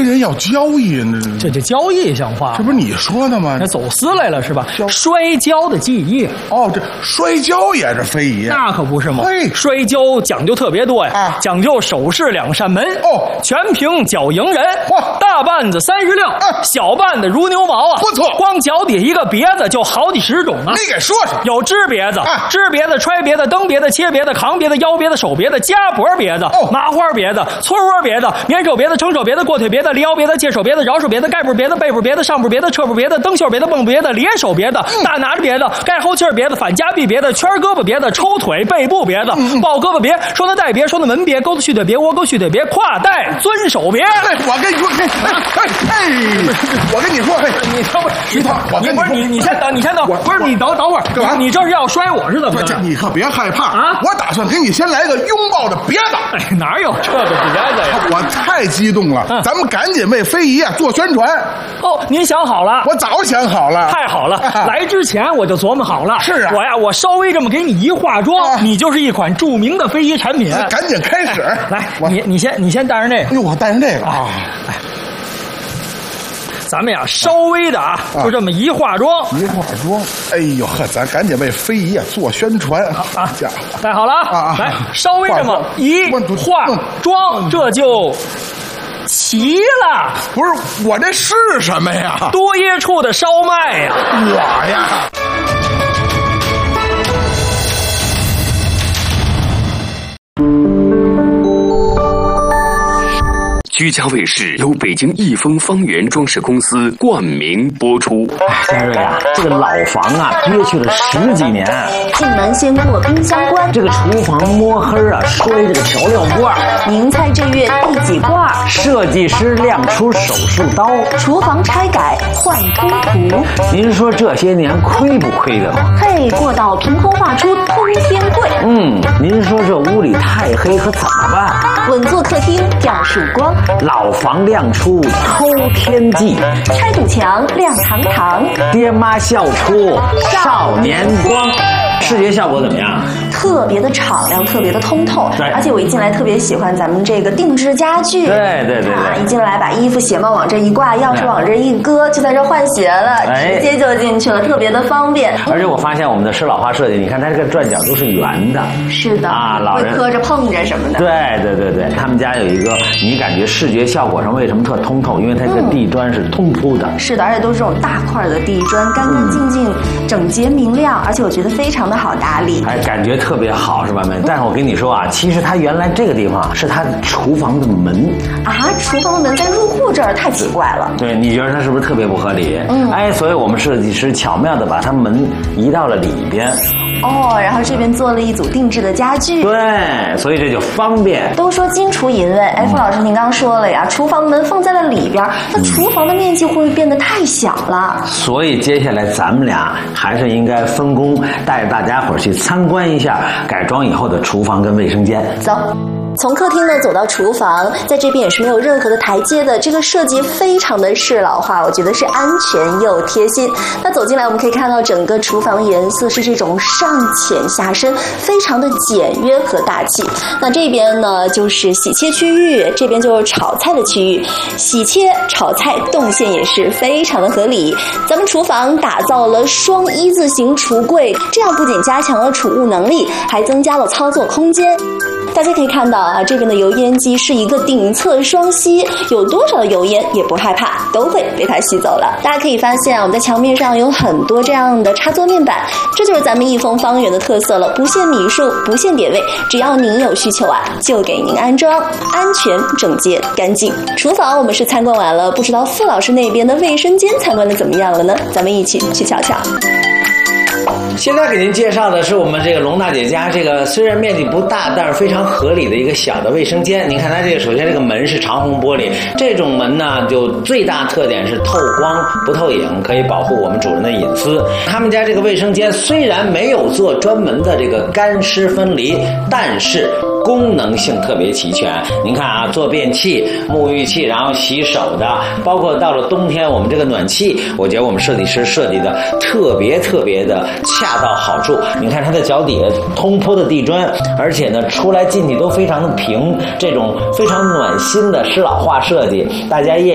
人要交易呢？ 这就交易像话？ 这不是你说的吗？ 那走私来了是吧？摔跤的技艺。 哦，这摔跤也是非遗？ 那可不是吗？ 嘿， 摔跤讲究特别多呀， 啊， 讲究手势2扇门。 哦， 全凭脚迎人。 哇， 大绊子30两，小绊子如牛毛啊！ 不错， 光脚底一个别子就好几10种啊！ 你给说说。 有支别子、支别子、揣别子、蹬别子、切别子、扛别子、腰别子、手别子、夹脖别子、麻花别子、搓窝别子、棉手别子、撑手别子、过腿别子、离腰别子、借手别子、饶手别子、盖步别子、背步别子、上步别子、侧步别子、蹬袖别子、蹦别子、连手别子、大拿着别子、盖后气别子、反夹臂别子、圈胳膊别子、抽腿背部别子、抱胳膊别、双带别、双带门别、钩子续腿别、窝钩续腿别、胯带遵手别。 我跟你说，我跟你说， 你等会儿，你先等，不是你等会儿， 干嘛？ 你这是要摔我是怎么着？ 你可别害怕啊！ 我打算给你先来个拥抱的别的。 哎，哪有这个别的呀？ 我太激动了，咱们赶紧为非遗做宣传。 哦，您想好了？ 我早想好了。 太好了，来之前我就琢磨好了。 是啊， 我稍微这么给你一化妆，你就是一款著名的非遗产品。 赶紧开始， 来，你先戴上这个。 哟，我戴上这个啊。 咱们呀，稍微的就这么一化妆， 哎呦呵，咱赶紧为非遗做宣传啊！家伙， 戴好了啊！来，稍微这么一化妆，这就齐了。 不是，我这是什么呀？ 多椰处的烧麦呀！ 我呀。 居家卫视由北京益丰方圆装饰公司冠名播出。 嘉瑞啊，这个老房啊，憋屈了10几年。 进门先过冰箱关， 这个厨房摸黑啊，摔这个调料罐。 您猜这月第几罐？ 设计师亮出手术刀， 厨房拆改换通途。 您说这些年亏不亏的慌？ 嘿，过道凭空画出通天柜。 您说这屋里太黑可怎么办？ 稳坐客厅吊曙光。 老房亮出偷天计， 拆堵墙亮堂堂， 爹妈笑出少年光。视觉效果怎么样？ 特别的敞亮，特别的通透。而且我一进来特别喜欢咱们这个定制家具。 对， 一进来把衣服鞋帽往这一挂，钥匙往这一搁，就在这换鞋了，直接就进去了，特别的方便。 而且我发现我们的施老花设计，你看它这个转角都是圆的。 是的啊，老人会磕着碰着什么的。 对，他们家有一个，你感觉视觉效果上为什么特通透？因为它这个地砖是通铺的。 是的，而且都是这种大块的地砖，干干净净、整洁明亮，而且我觉得非常的好打理。 哎，感觉特别好，是吧？但是我跟你说啊，其实它原来这个地方是它厨房的门啊，厨房的门在入户这儿太奇怪了。 对，你觉得它是不是特别不合理？所以我们设计师巧妙的把它门移到了里边。 然后这边做了一组定制的家具。 对，所以这就方便。 都说金厨银卫，傅老师您刚说了呀，厨房门放在了里边，那厨房的面积会不会变得太小了？ 所以接下来咱们俩还是应该分工，带着大家伙去参观一下改装以后的厨房跟卫生间。 走。从客厅呢走到厨房，在这边也是没有任何的台阶的，这个设计非常的适老化，我觉得是安全又贴心。那走进来我们可以看到整个厨房颜色是这种上浅下深，非常的简约和大气。那这边呢就是洗切区域，这边就是炒菜的区域，洗切炒菜动线也是非常的合理。咱们厨房打造了双一字形橱柜，这样不仅加强了储物能力，还增加了操作空间。大家可以看到啊，这边的油烟机是一个顶侧双吸，有多少的油烟也不害怕，都会被它吸走了。大家可以发现啊，我们在墙面上有很多这样的插座面板，这就是咱们益丰方圆的特色了，不限米数，不限点位，只要您有需求啊，就给您安装，安全、整洁、干净。厨房我们是参观完了，不知道傅老师那边的卫生间参观的怎么样了呢？咱们一起去瞧瞧。 现在给您介绍的是我们这个龙大姐家这个虽然面积不大，但是非常合理的一个小的卫生间。您看它这个，首先这个门是长虹玻璃，这种门呢就最大特点是透光不透影，可以保护我们主人的隐私。他们家这个卫生间虽然没有做专门的这个干湿分离，但是功能性特别齐全。您看啊，坐便器、沐浴器，然后洗手的，包括到了冬天我们这个暖气，我觉得我们设计师设计的特别的恰到好处。你看它的脚底下通铺的地砖，而且呢出来进去都非常的平，这种非常暖心的施老化设计，大家